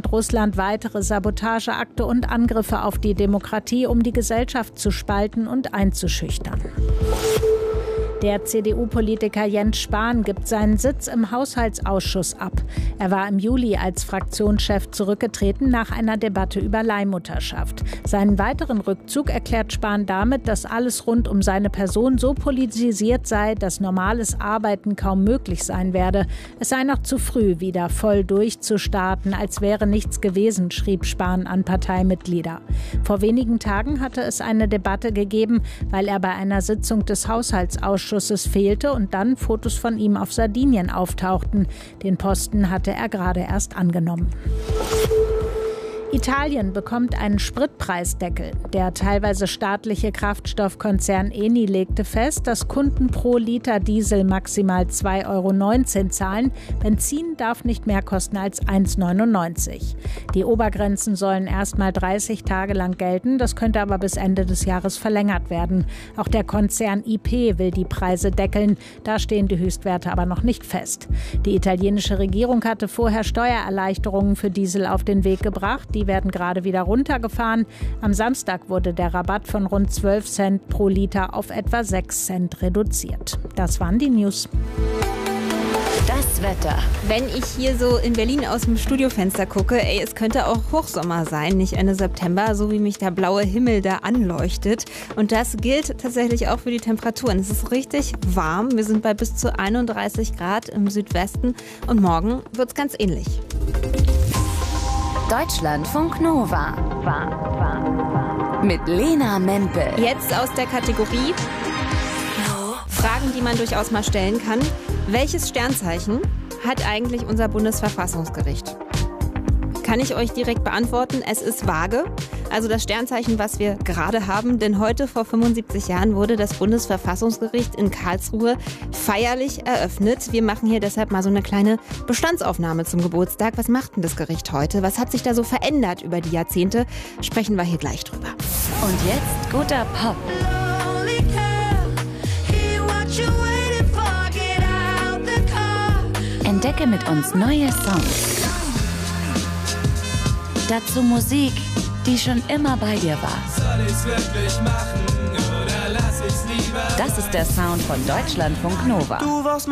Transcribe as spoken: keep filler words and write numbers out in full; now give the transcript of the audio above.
plant Russland weitere Sabotageakte und Angriffe auf die Demokratie, um die Gesellschaft zu spalten und einzuschüchtern. Der C D U-Politiker Jens Spahn gibt seinen Sitz im Haushaltsausschuss ab. Er war im Juli als Fraktionschef zurückgetreten nach einer Debatte über Leihmutterschaft. Seinen weiteren Rückzug erklärt Spahn damit, dass alles rund um seine Person so politisiert sei, dass normales Arbeiten kaum möglich sein werde. Es sei noch zu früh, wieder voll durchzustarten, als wäre nichts gewesen, schrieb Spahn an Parteimitglieder. Vor wenigen Tagen hatte es eine Debatte gegeben, weil er bei einer Sitzung des Haushaltsausschusses fehlte und dann Fotos von ihm auf Sardinien auftauchten. Den Posten hatte er gerade erst angenommen. Italien bekommt einen Spritpreisdeckel. Der teilweise staatliche Kraftstoffkonzern Eni legte fest, dass Kunden pro Liter Diesel maximal zwei Euro neunzehn zahlen. Benzin darf nicht mehr kosten als eins neunundneunzig. Die Obergrenzen sollen erst mal dreißig Tage lang gelten. Das könnte aber bis Ende des Jahres verlängert werden. Auch der Konzern I P will die Preise deckeln. Da stehen die Höchstwerte aber noch nicht fest. Die italienische Regierung hatte vorher Steuererleichterungen für Diesel auf den Weg gebracht. Die werden gerade wieder runtergefahren. Am Samstag wurde der Rabatt von rund zwölf Cent pro Liter auf etwa sechs Cent reduziert. Das waren die News. Das Wetter. Wenn ich hier so in Berlin aus dem Studiofenster gucke, ey, es könnte auch Hochsommer sein, nicht Ende September, so wie mich der blaue Himmel da anleuchtet. Und das gilt tatsächlich auch für die Temperaturen. Es ist richtig warm. Wir sind bei bis zu einunddreißig Grad im Südwesten und morgen wird es ganz ähnlich. Deutschlandfunk Nova. Mit Lena Mempel. Jetzt aus der Kategorie Fragen, die man durchaus mal stellen kann. Welches Sternzeichen hat eigentlich unser Bundesverfassungsgericht? Kann ich euch direkt beantworten. Es ist Waage, also das Sternzeichen, was wir gerade haben. Denn heute vor fünfundsiebzig Jahren wurde das Bundesverfassungsgericht in Karlsruhe feierlich eröffnet. Wir machen hier deshalb mal so eine kleine Bestandsaufnahme zum Geburtstag. Was macht denn das Gericht heute? Was hat sich da so verändert über die Jahrzehnte? Sprechen wir hier gleich drüber. Und jetzt guter Pop. Entdecke mit uns neue Songs. Dazu Musik, die schon immer bei dir war. Soll ich's wirklich machen oder lass ich's lieber? Das ist der Sound von Deutschlandfunk Nova. Du warst